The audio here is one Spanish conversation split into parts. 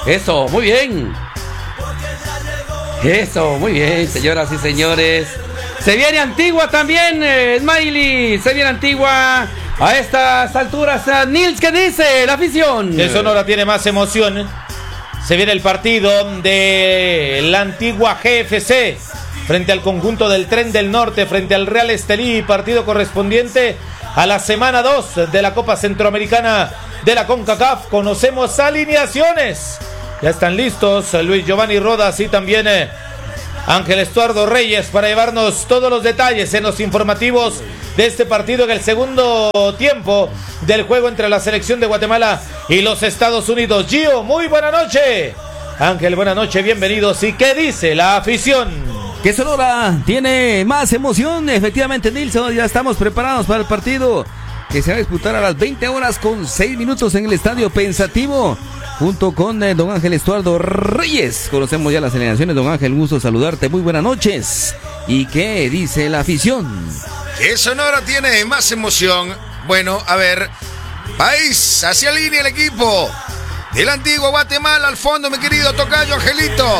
Eso, muy bien. Eso, muy bien, señoras y señores. Se viene Antigua también, Smiley. Se viene Antigua a estas alturas. Nils, ¿qué dice la afición? Que Sonora tiene más emoción. Se viene el partido de la Antigua GFC frente al conjunto del Tren del Norte, frente al Real Estelí, partido correspondiente a la semana 2 de la Copa Centroamericana de la CONCACAF. Conocemos alineaciones. Ya están listos Luis Giovanni Rodas y también Ángel Estuardo Reyes para llevarnos todos los detalles en los informativos de este partido en el segundo tiempo del juego entre la selección de Guatemala y los Estados Unidos. Gio, muy buena noche. Ángel, buena noche, bienvenidos. ¿Y qué dice la afición? Que Sonora tiene más emoción. Efectivamente, Nilson, ya estamos preparados para el partido que se va a disputar a las 20 horas con 6 minutos en el Estadio Pensativo, junto con don Ángel Estuardo Reyes. Conocemos ya las alineaciones, don Ángel, gusto saludarte, muy buenas noches. ¿Y qué dice la afición? Que Sonora tiene más emoción. Bueno, a ver, país, hacia línea el equipo del Antiguo Guatemala, al fondo, mi querido tocayo Angelito.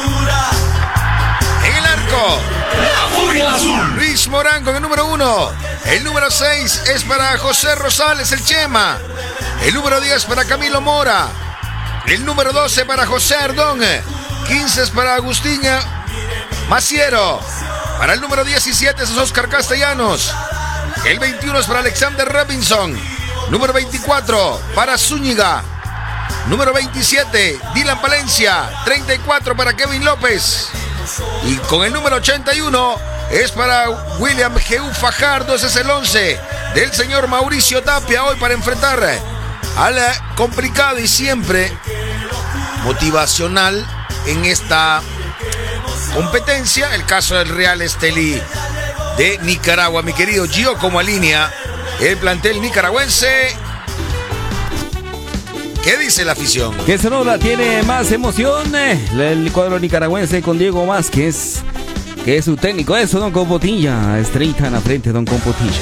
En el arco, Luis Morán con el número 1. El número 6 es para José Rosales, el Chema. El número 10 para Camilo Mora. El número 12 para José Ardón. 15 es para Agustín Maciero. Para el número 17 es Oscar Castellanos. El 21 es para Alexander Robinson. Número 24 para Zúñiga. Número 27, Dylan Palencia. 34 para Kevin López. Y con el número 81 es para William G.U. Fajardo. Ese es el 11 del señor Mauricio Tapia hoy para enfrentar al complicado y siempre motivacional en esta competencia, el caso del Real Estelí de Nicaragua. Mi querido Gio, como alinea el plantel nicaragüense. ¿Qué dice la afición? Que Sonora tiene más emoción. El cuadro nicaragüense con Diego Vázquez, que es su técnico. Eso, don Compotilla. Estrellita en la frente, don Compotilla.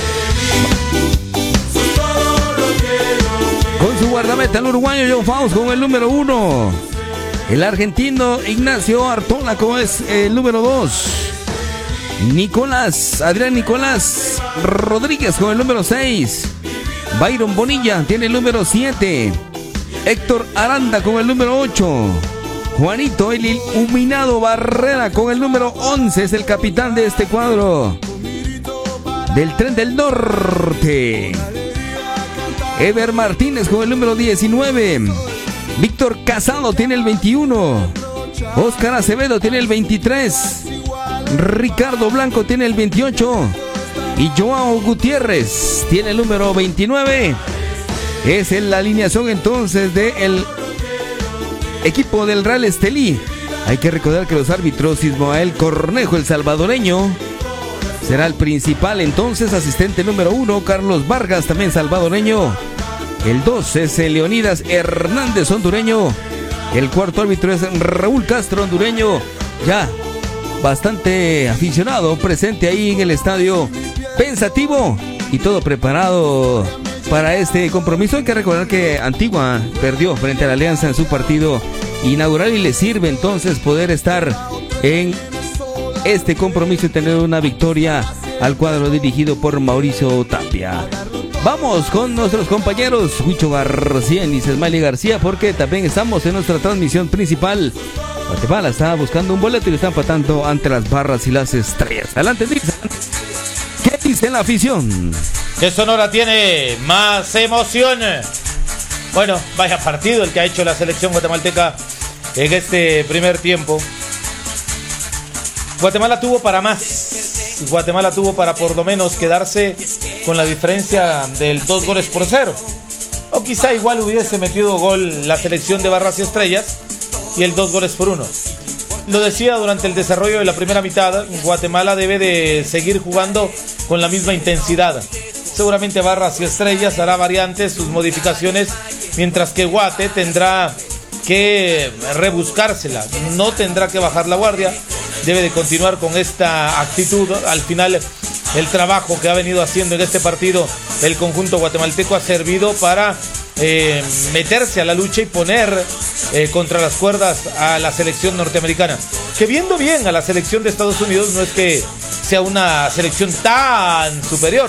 Con su guardameta, el uruguayo John Faust con el número 1. El argentino Ignacio Artola como es el número 2. Adrián Nicolás Rodríguez con el número 6. Byron Bonilla tiene el número 7. Héctor Aranda con el número 8. Juanito El Iluminado Barrera con el número 11. Es el capitán de este cuadro del Tren del Norte. Ever Martínez con el número 19. Víctor Casado tiene el 21. Oscar Acevedo tiene el 23. Ricardo Blanco tiene el 28. Y Joao Gutiérrez tiene el número 29. Es la alineación entonces del equipo del Real Estelí. Hay que recordar que los árbitros, Ismael Cornejo, el salvadoreño, será el principal entonces. Asistente número 1, Carlos Vargas, también salvadoreño. El 2 es Leonidas Hernández, hondureño. El cuarto árbitro es Raúl Castro, hondureño. Ya bastante aficionado presente ahí en el Estadio Pensativo. Y todo preparado para este compromiso. Hay que recordar que Antigua perdió frente a la Alianza en su partido inaugural y le sirve entonces poder estar en este compromiso y tener una victoria al cuadro dirigido por Mauricio Tapia. Vamos con nuestros compañeros Huicho García y Smiley García, porque también estamos en nuestra transmisión principal. Guatemala está buscando un boleto y lo está empatando ante las Barras y las Estrellas. Adelante, Nilson. ¿Qué dice la afición? Que Sonora tiene más emoción. Bueno, vaya partido el que ha hecho la selección guatemalteca en este primer tiempo. Guatemala tuvo para más. Guatemala tuvo para por lo menos quedarse con la diferencia del 2-0. O quizá igual hubiese metido gol la selección de Barras y Estrellas y el 2-1. Lo decía durante el desarrollo de la primera mitad, Guatemala debe de seguir jugando con la misma intensidad. Seguramente Barras y Estrellas hará variantes, sus modificaciones, mientras que Guate tendrá que rebuscársela, no tendrá que bajar la guardia, debe de continuar con esta actitud. Al final, el trabajo que ha venido haciendo en este partido el conjunto guatemalteco ha servido para meterse a la lucha y poner contra las cuerdas a la selección norteamericana, que viendo bien a la selección de Estados Unidos no es que sea una selección tan superior,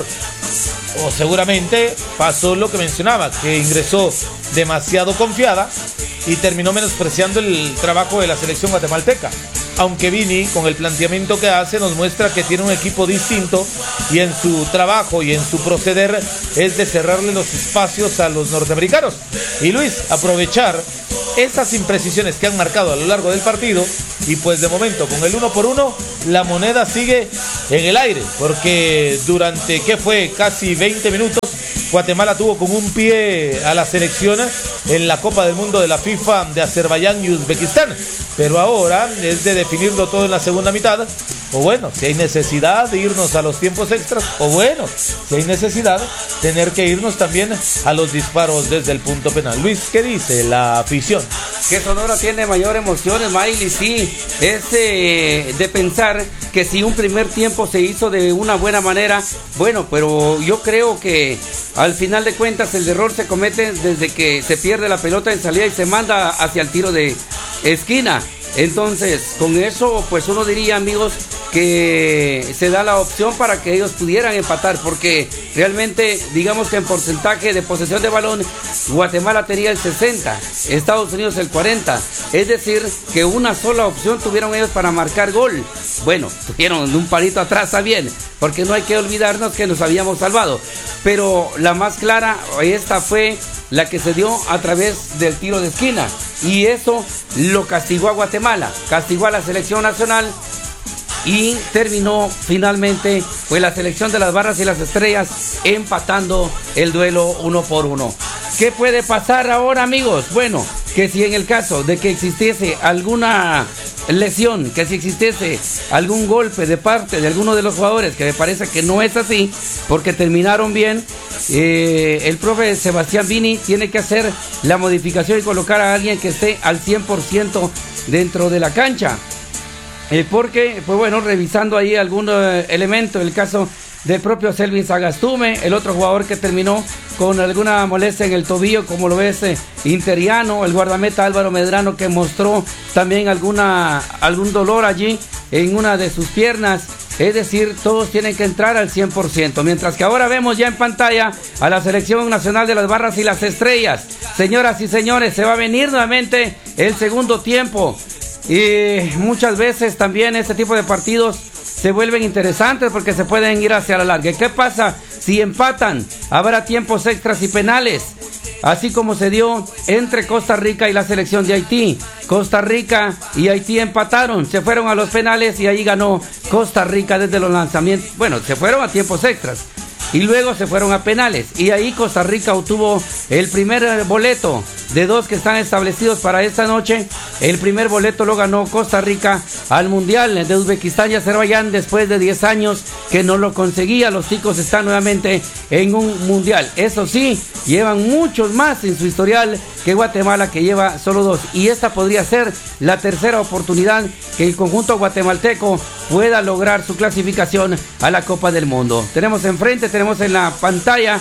o seguramente pasó lo que mencionaba, que ingresó demasiado confiada y terminó menospreciando el trabajo de la selección guatemalteca. Aunque Vini, con el planteamiento que hace, nos muestra que tiene un equipo distinto y en su trabajo y en su proceder es de cerrarle los espacios a los norteamericanos. Y Luis, aprovechar esas imprecisiones que han marcado a lo largo del partido, y pues de momento con el 1-1 la moneda sigue en el aire, porque durante, ¿qué fue? Casi 20 minutos Guatemala tuvo con un pie a la selección en la Copa del Mundo de la FIFA de Azerbaiyán y Uzbekistán, pero ahora es de definirlo todo en la segunda mitad, o bueno, si hay necesidad de irnos a los tiempos extras, o bueno, si hay necesidad tener que irnos también a los disparos desde el punto penal. Luis, ¿qué dice la afición? Que Sonora tiene mayor emociones, Miley, sí, es de pensar que si un primer tiempo se hizo de una buena manera, bueno, pero yo creo que al final de cuentas el error se comete desde que se pierde la pelota en salida y se manda hacia el tiro de esquina. Entonces, con eso, pues uno diría, amigos, que se da la opción para que ellos pudieran empatar, porque realmente, digamos que en porcentaje de posesión de balón, Guatemala tenía el 60, Estados Unidos el 40, es decir, que una sola opción tuvieron ellos para marcar gol. Bueno, tuvieron un palito atrás, está bien, porque no hay que olvidarnos que nos habíamos salvado, pero la más clara, esta fue la que se dio a través del tiro de esquina, y eso lo castigó a Guatemala, castigó a la selección nacional, y terminó finalmente pues la selección de las Barras y las Estrellas empatando el duelo 1-1. ¿Qué puede pasar ahora, amigos? Bueno, que si en el caso de que existiese alguna lesión, que si existiese algún golpe de parte de alguno de los jugadores, que me parece que no es así, porque terminaron bien, el profe Sebastián Vini tiene que hacer la modificación y colocar a alguien que esté al 100% dentro de la cancha. Porque, pues bueno, revisando ahí algún elemento, el caso del propio Selvin Sagastume, el otro jugador que terminó con alguna molestia en el tobillo, como lo ves, Interiano, el guardameta Álvaro Medrano, que mostró también algún dolor allí en una de sus piernas. Es decir, todos tienen que entrar al 100%, mientras que ahora vemos ya en pantalla a la selección nacional de las Barras y las Estrellas. Señoras y señores, se va a venir nuevamente el segundo tiempo. Y muchas veces también este tipo de partidos se vuelven interesantes porque se pueden ir hacia la larga. ¿Qué pasa si empatan? Habrá tiempos extras y penales, así como se dio entre Costa Rica y la selección de Haití. Costa Rica y Haití empataron, se fueron a los penales y ahí ganó Costa Rica desde los lanzamientos. Bueno, se fueron a tiempos extras y luego se fueron a penales, y ahí Costa Rica obtuvo el primer boleto de dos que están establecidos para esta noche. El primer boleto lo ganó Costa Rica al Mundial de Uzbekistán y Azerbaiyán después de 10 años que no lo conseguía. Los chicos están nuevamente en un Mundial. Eso sí, llevan muchos más en su historial que Guatemala, que lleva solo 2. Y esta podría ser la tercera oportunidad que el conjunto guatemalteco pueda lograr su clasificación a la Copa del Mundo. Tenemos en la pantalla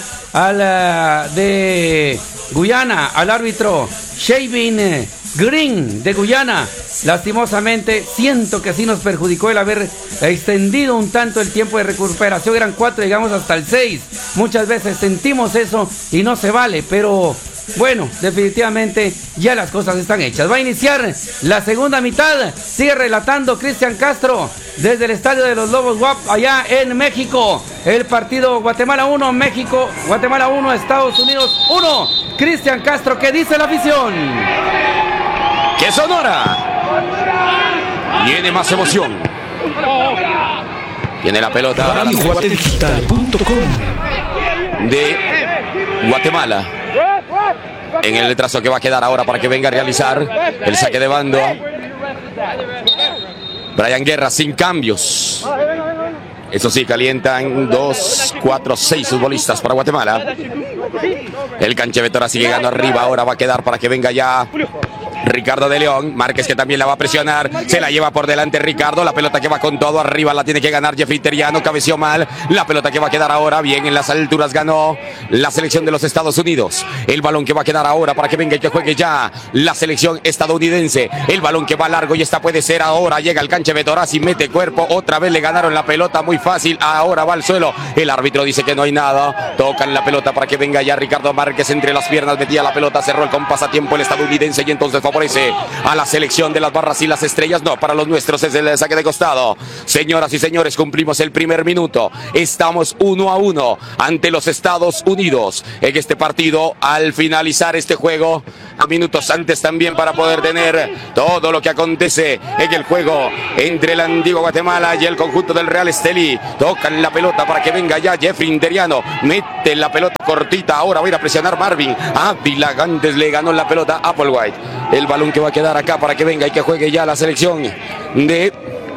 de Guyana, al árbitro Shavin Green de Guyana. Lastimosamente, siento que sí nos perjudicó el haber extendido un tanto el tiempo de recuperación. Eran 4, llegamos hasta el 6. Muchas veces sentimos eso y no se vale, pero bueno, definitivamente ya las cosas están hechas. Va a iniciar la segunda mitad. Sigue relatando Cristian Castro desde el estadio de los Lobos WAP allá en México. El partido Guatemala 1, Guatemala 1, Estados Unidos 1. Cristian Castro, ¿qué dice la afición? Que Sonora tiene más emoción. Tiene la pelota de Guatemala en el trazo que va a quedar ahora para que venga a realizar el saque de bando. Brian Guerra sin cambios. Eso sí, calientan 2, 4, 6 futbolistas para Guatemala. El Canchevetora sigue llegando arriba. Ahora va a quedar para que venga ya Ricardo de León. Márquez que también la va a presionar. Se la lleva por delante Ricardo. La pelota que va con todo. Arriba la tiene que ganar Jeffrey Teriano. Cabeció mal. La pelota que va a quedar ahora. Bien en las alturas ganó la selección de los Estados Unidos. El balón que va a quedar ahora para que venga y que juegue ya la selección estadounidense. El balón que va largo y esta puede ser ahora. Llega el canche Betorazzi, mete cuerpo. Otra vez le ganaron la pelota muy fácil. Ahora va al suelo. El árbitro dice que no hay nada. Tocan la pelota para que venga ya Ricardo Márquez entre las piernas. Metía la pelota. Cerró el compás a tiempo el estadounidense y entonces favorece a la selección de las barras y las estrellas. No, para los nuestros es el saque de costado. Señoras y señores, cumplimos el primer minuto. Estamos 1-1 ante los Estados Unidos en este partido. Al finalizar este juego, a minutos antes también para poder tener todo lo que acontece en el juego entre la Antigua Guatemala y el conjunto del Real Estelí. Tocan la pelota para que venga ya Jeffrey Interiano. Mete la pelota cortita. Ahora va a ir a presionar Marvin Ávila. Antes le ganó la pelota a Applewhite. El balón que va a quedar acá para que venga y que juegue ya la selección de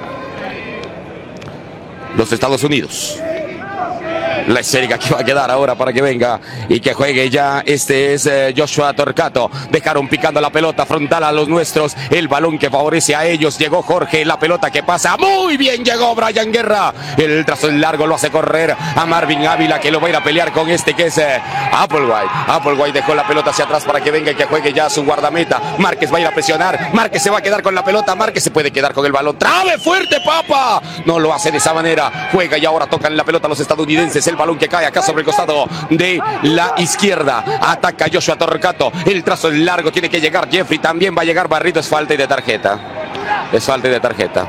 los Estados Unidos. La esférica que va a quedar ahora para que venga y que juegue ya. Este es Joshua Torcato. Dejaron picando la pelota frontal a los nuestros. El balón que favorece a ellos. Llegó Jorge. La pelota que pasa. Muy bien llegó Brian Guerra. El trazo largo lo hace correr a Marvin Ávila, que lo va a ir a pelear con este que es Applewhite. Applewhite dejó la pelota hacia atrás para que venga y que juegue ya su guardameta. Márquez va a ir a presionar. Márquez se va a quedar con la pelota. Márquez se puede quedar con el balón. ¡Trabe fuerte, papa! No lo hace de esa manera. Juega y ahora tocan la pelota los estadounidenses. El balón que cae acá sobre el costado de la izquierda. Ataca Joshua Torcato. El trazo es largo. Tiene que llegar Jeffrey. También va a llegar Barrito. Es falta y de tarjeta. Es falta y de tarjeta.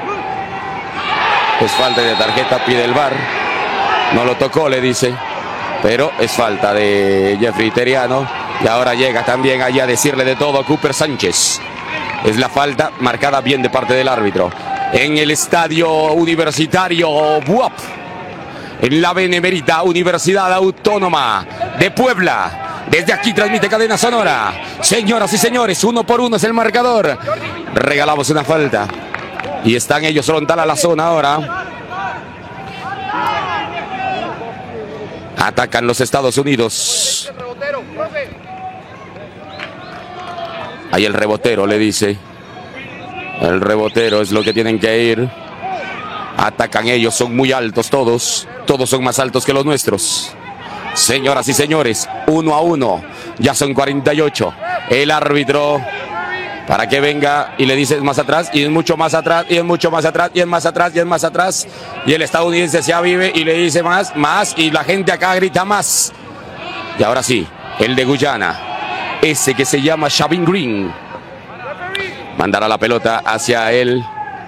Es falta y de tarjeta. Pide el VAR. No lo tocó, le dice. Pero es falta de Jeffrey Teriano. Y ahora llega también allá a decirle de todo a Cooper Sánchez. Es la falta marcada bien de parte del árbitro. En el estadio universitario BUAP. En la Benemérita Universidad Autónoma de Puebla. Desde aquí transmite Cadena Sonora. Señoras y señores, 1-1 es el marcador. Regalamos una falta. Y están ellos frontal a la zona ahora. Atacan los Estados Unidos. Ahí el rebotero le dice. El rebotero es lo que tienen que ir. Atacan ellos, son muy altos todos. Todos son más altos que los nuestros. Señoras y señores, 1-1. Ya son 48. El árbitro para que venga y le dice más atrás, y es mucho más atrás, y es mucho más atrás, y es más atrás, y es más atrás. Y el estadounidense se avive y le dice más, y la gente acá grita más. Y ahora sí, el de Guyana, ese que se llama Shavin Green, mandará la pelota hacia el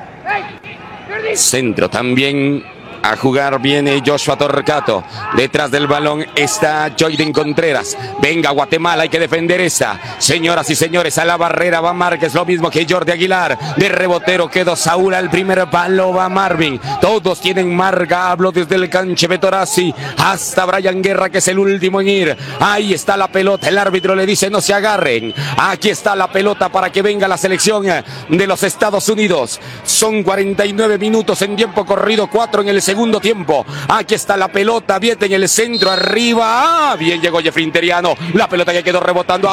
centro. También a jugar viene Joshua Torcato. Detrás del balón está Joyden Contreras. Venga Guatemala, hay que defender esa. Señoras y señores, a la barrera va Márquez, lo mismo que Jordi Aguilar. De rebotero quedó Saúl, al primer palo va Marvin. Todos tienen marca, hablo desde el canche Betorazzi hasta Brian Guerra, que es el último en ir. Ahí está la pelota, el árbitro le dice no se agarren. Aquí está la pelota para que venga la selección de los Estados Unidos. Son 49 minutos en tiempo corrido, 4 en el segundo tiempo. Aquí está la pelota, Viete en el centro, arriba. Bien llegó Jeffrey Interiano. La pelota que quedó rebotando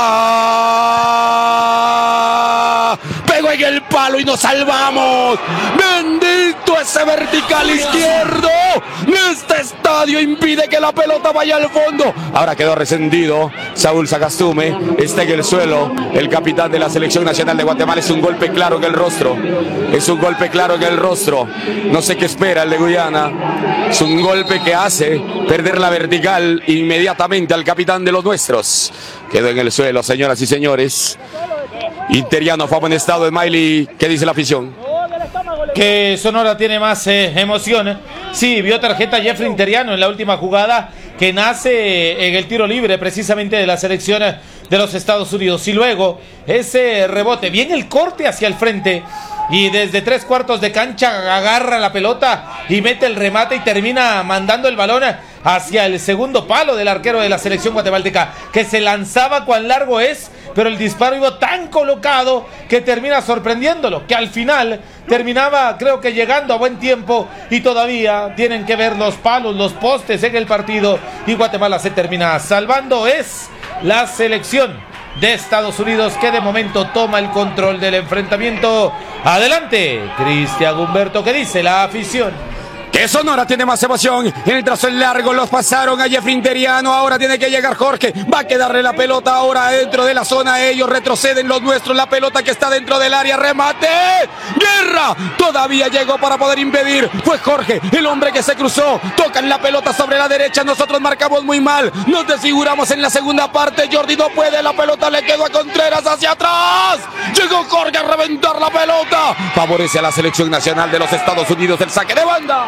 ahora. Pegó en el palo y nos salvamos. Bendito ese vertical izquierdo. Este estadio impide que la pelota vaya al fondo. Ahora quedó resentido Saúl Sagastume. Está en el suelo el capitán de la selección nacional de Guatemala. Es un golpe claro en el rostro. Es un golpe claro en el rostro. No sé qué espera el de Guyana. Es un golpe que hace perder la vertical inmediatamente al capitán de los nuestros. Quedó en el suelo, señoras y señores. Interiano fue a buen estado de Miley. ¿Qué dice la afición? Que Sonora tiene más emoción. Sí, vio tarjeta Jeffrey Interiano en la última jugada, que nace en el tiro libre precisamente de la selección de los Estados Unidos. Y luego ese rebote, bien el corte hacia el frente, y desde 3/4 de cancha agarra la pelota y mete el remate y termina mandando el balón hacia el segundo palo del arquero de la selección guatemalteca, que se lanzaba cuán largo es, pero el disparo iba tan colocado que termina sorprendiéndolo, que al final terminaba, creo que llegando a buen tiempo, y todavía tienen que ver los palos, los postes en el partido, y Guatemala se termina salvando. Es la selección de Estados Unidos, que de momento toma el control del enfrentamiento. Adelante, Cristian Humberto, ¿qué dice la afición? Que Sonora tiene más emoción. En el trazo en largo los pasaron a Jeffrey Interiano. Ahora tiene que llegar Jorge. Va a quedarle la pelota ahora dentro de la zona. Ellos retroceden los nuestros. La pelota que está dentro del área. Remate. Guerra. Todavía llegó para poder impedir. Fue Jorge, el hombre que se cruzó. Tocan la pelota sobre la derecha. Nosotros marcamos muy mal. Nos desfiguramos en la segunda parte. Jordi no puede. La pelota le quedó a Contreras hacia atrás. Llegó Jorge a reventar la pelota. Favorece a la selección nacional de los Estados Unidos. El saque de banda.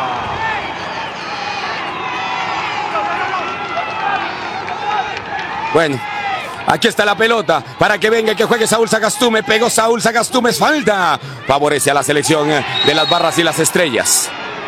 Bueno, aquí está la pelota para que venga, que juegue Saúl Sagastume. Pegó Saúl Sagastume, es falta. Favorece a la selección de las Barras y las Estrellas.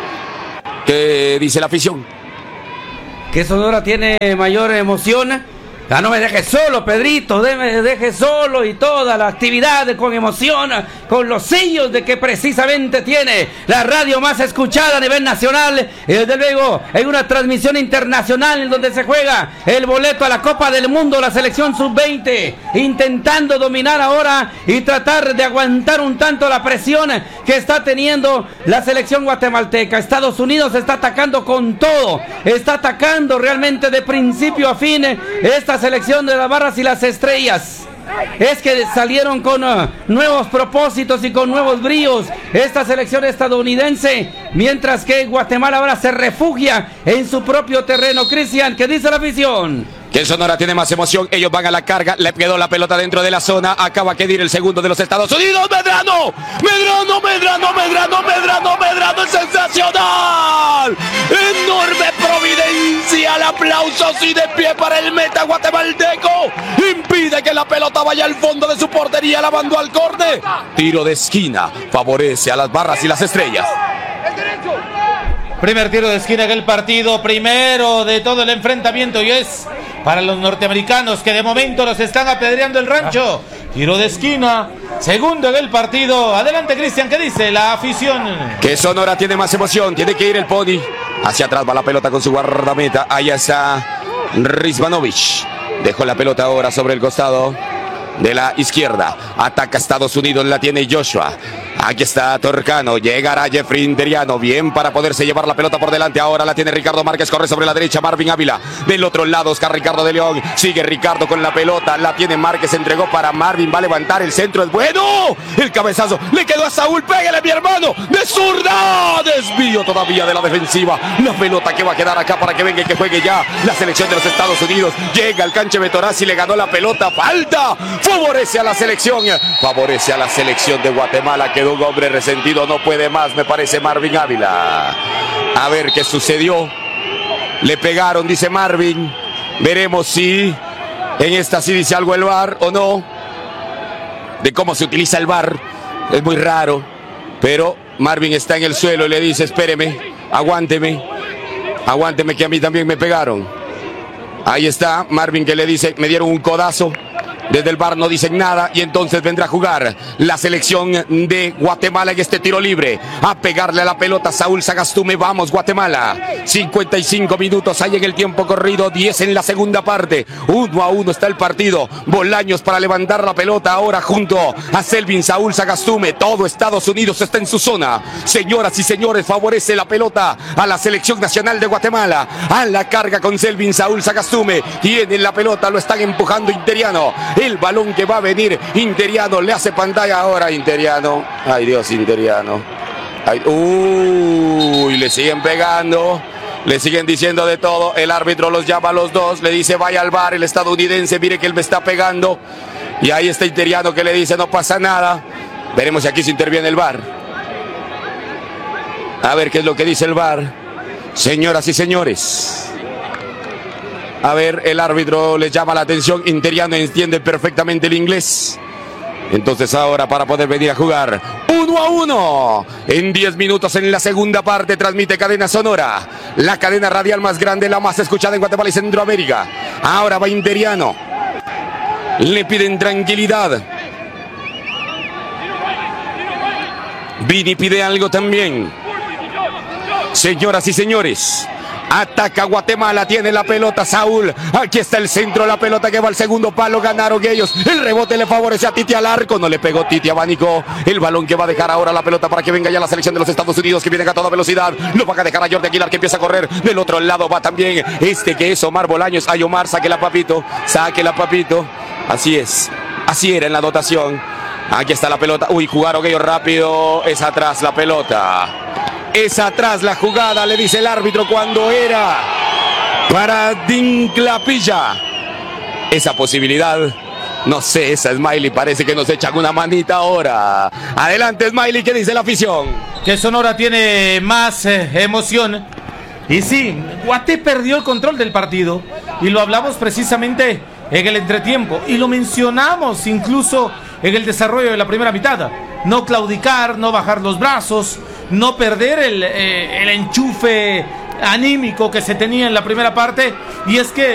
¿Qué dice la afición? Que Sonora tiene mayor emoción. Ya no me dejes solo, Pedrito, me dejes solo, y toda la actividad con emoción, con los sellos de que precisamente tiene la radio más escuchada a nivel nacional, y desde luego en una transmisión internacional en donde se juega el boleto a la Copa del Mundo, la selección sub-20, intentando dominar ahora y tratar de aguantar un tanto la presión que está teniendo la selección guatemalteca. Estados Unidos está atacando con todo, está atacando realmente de principio a fin esta selección de las Barras y las Estrellas. Es que salieron con nuevos propósitos y con nuevos bríos esta selección estadounidense, mientras que Guatemala ahora se refugia en su propio terreno. Cristian, ¿qué dice la afición? Que Sonora tiene más emoción, ellos van a la carga, le quedó la pelota dentro de la zona, acaba que ir el segundo de los Estados Unidos. ¡Medrano! ¡Medrano, Medrano, Medrano, Medrano, Medrano! ¡Es sensacional! ¡Enorme providencia! El aplauso así de pie para el meta guatemalteco. Impide que la pelota vaya al fondo de su portería, la mandó al córner. Tiro de esquina, favorece a las Barras y las Estrellas. Primer tiro de esquina en el partido, primero de todo el enfrentamiento, y es para los norteamericanos, que de momento los están apedreando el rancho. Tiro de esquina, segundo en el partido. Adelante, Cristian, ¿qué dice la afición? Que Sonora tiene más emoción, tiene que ir el Pony. Hacia atrás va la pelota con su guardameta. Ahí está Rizvanovich. Dejó la pelota ahora sobre el costado de la izquierda. Ataca Estados Unidos, la tiene Joshua. Aquí está Torcano, llegará Jeffrey Interiano, bien para poderse llevar la pelota por delante. Ahora la tiene Ricardo Márquez, corre sobre la derecha Marvin Ávila. Del otro lado Oscar Ricardo de León, sigue Ricardo con la pelota, la tiene Márquez, entregó para Marvin, va a levantar el centro, es bueno. El cabezazo le quedó a Saúl, pégale mi hermano, de zurda, desvío todavía de la defensiva. La pelota que va a quedar acá para que venga y que juegue ya la selección de los Estados Unidos. Llega al canche Betorazzi, le ganó la pelota, falta, favorece a la selección de Guatemala. Quedó un hombre resentido, no puede más, me parece Marvin Ávila. A ver qué sucedió. Le pegaron, dice Marvin. Veremos si en esta sí dice algo el VAR o no. De cómo se utiliza el VAR. Es muy raro. Pero Marvin está en el suelo y le dice, espéreme, aguánteme que a mí también me pegaron. Ahí está Marvin, que le dice, me dieron un codazo. Desde el VAR no dicen nada y entonces vendrá a jugar la selección de Guatemala en este tiro libre. A pegarle a la pelota Saúl Sagastume. Vamos Guatemala. 55 minutos hay en el tiempo corrido, 10 en la segunda parte. 1-1 está el partido. Bolaños para levantar la pelota ahora junto a Selvin Saúl Sagastume. Todo Estados Unidos está en su zona. Señoras y señores, favorece la pelota a la selección nacional de Guatemala. A la carga con Selvin Saúl Sagastume. Tienen la pelota, lo están empujando Interiano. El balón que va a venir, Interiano le hace pantalla ahora, Interiano. Ay Dios, Interiano. Ay, le siguen pegando, le siguen diciendo de todo. El árbitro los llama a los dos, le dice vaya al VAR, el estadounidense, mire que él me está pegando. Y ahí está Interiano que le dice no pasa nada. Veremos si aquí se interviene el VAR. A ver qué es lo que dice el VAR. Señoras y señores. A ver, el árbitro les llama la atención. Interiano entiende perfectamente el inglés. Entonces ahora para poder venir a jugar 1-1 en 10 minutos en la segunda parte. Transmite Cadena Sonora, la cadena radial más grande, la más escuchada en Guatemala y Centroamérica. Ahora va Interiano. Le piden tranquilidad. Vini pide algo también. Señoras y señores, Ataca Guatemala, tiene la pelota Saúl. Aquí está el centro, la pelota que va al segundo palo. Ganaron ellos. El rebote le favorece a Titi al arco. No le pegó Titi, abanicó el balón que va a dejar ahora la pelota para que venga ya la selección de los Estados Unidos, que vienen a toda velocidad. Lo van a dejar a Jordi Aguilar, que empieza a correr. Del otro lado va también que es Omar Bolaños. Ay, Omar, sáquela, papito. Sáquela, papito. Así es. Así era en la dotación. Aquí está la pelota. Uy, jugaron ellos rápido. Es atrás la pelota. Es atrás la jugada, le dice el árbitro, cuando era para Dinclapilla. Esa posibilidad, no sé, esa Smiley parece que nos echan una manita ahora. Adelante, Smiley, ¿qué dice la afición? Que Sonora tiene más emoción. Y sí, Guate perdió el control del partido. Y lo hablamos precisamente en el entretiempo. Y lo mencionamos incluso en el desarrollo de la primera mitad. No claudicar, no bajar los brazos, no perder el enchufe anímico que se tenía en la primera parte. Y es que